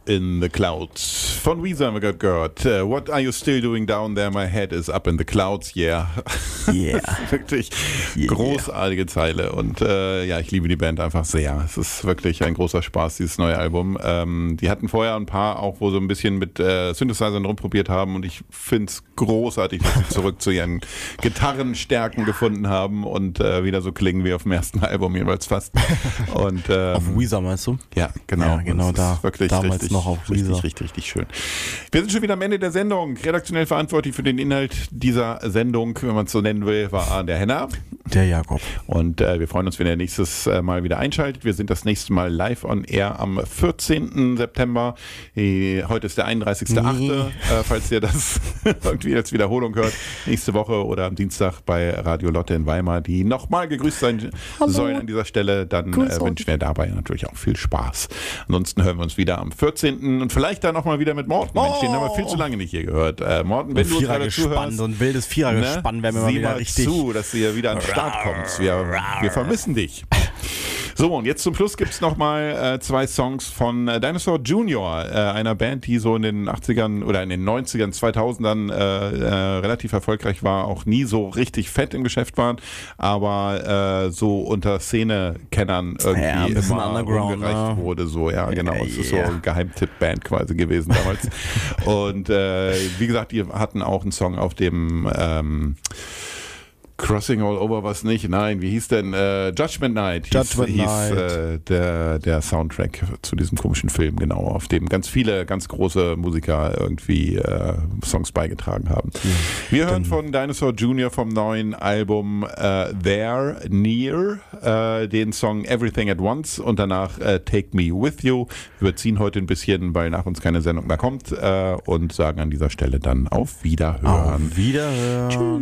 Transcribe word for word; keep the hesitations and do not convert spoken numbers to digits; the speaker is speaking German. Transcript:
in the Clouds. Von Weezer haben wir gerade gehört. Uh, what are you still doing down there? My head is up in the clouds, yeah. Yeah. Wirklich yeah. großartige Zeile. Und äh, ja, ich liebe die Band einfach sehr. Es ist wirklich ein großer Spaß, dieses neue Album. Ähm, die hatten vorher ein paar auch, wo so ein bisschen mit äh, Synthesizern rumprobiert haben. Und ich finde es großartig, dass sie zurück zu ihren Gitarrenstärken gefunden haben und äh, wieder so klingen wie auf dem ersten Album jeweils fast. Und, ähm, auf Weezer meinst du? Ja, genau. Ja, genau da. Wirklich damals richtig, noch auf Weezer. Richtig, richtig, richtig schön. Wir sind schon wieder am Ende der Sendung. Redaktionell verantwortlich für den Inhalt dieser Sendung, wenn man es so nennen will, war der Henner. Der Jakob. Und äh, wir freuen uns, wenn ihr nächstes äh, Mal wieder einschaltet. Wir sind das nächste Mal live on air am vierzehnten September. Äh, heute ist der einunddreißigster achte Äh, falls ihr das irgendwie als Wiederholung hört. Nächste Woche oder am Dienstag bei Radio Lotte in Weimar, die nochmal gegrüßt sein Hallo. sollen an dieser Stelle. Dann äh, wünschen wir dabei natürlich auch viel Spaß. Ansonsten hören wir uns wieder am vierzehnten und vielleicht dann nochmal wieder mit Morten. Oh. Mensch, den haben wir viel zu lange nicht hier gehört. Äh, Morten, wenn ein du uns gerade zuhörst. So ein wildes Vierergespann, ne? Werden wir mal Sieh wieder mal richtig zu, dass du hier wieder an den Start kommst. Wir, wir vermissen dich. So, und jetzt zum Schluss gibt es nochmal äh, zwei Songs von äh, Dinosaur Junior, äh, einer Band, die so in den achtzigern oder in den neunzigern, zweitausendern äh, äh, relativ erfolgreich war, auch nie so richtig fett im Geschäft waren, aber äh, so unter Szenekennern irgendwie ja, ein immer Underground, umgereicht ne? wurde. So, ja, genau. Yeah, Es ist yeah. so eine Geheimtipp-Band quasi gewesen damals. Und äh, wie gesagt, die hatten auch einen Song auf dem ähm, Crossing All Over was nicht, nein, wie hieß denn? Äh, Judgment Night hieß, Judgment hieß Night. Äh, der, der Soundtrack zu diesem komischen Film, genau, auf dem ganz viele, ganz große Musiker irgendwie äh, Songs beigetragen haben. Ja. Wir hören von Dinosaur Junior vom neuen Album äh, There, Near, äh, den Song Everything at Once und danach äh, Take Me With You. Wir ziehen heute ein bisschen, weil nach uns keine Sendung mehr kommt äh, und sagen an dieser Stelle dann auf Wiederhören. Auf Wiederhören. Tschüss.